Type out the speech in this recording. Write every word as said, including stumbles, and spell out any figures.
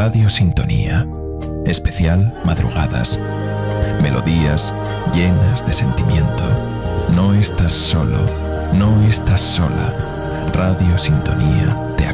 Radio Sintonía. Especial madrugadas. Melodías llenas de sentimiento. No estás solo, no estás sola. Radio Sintonía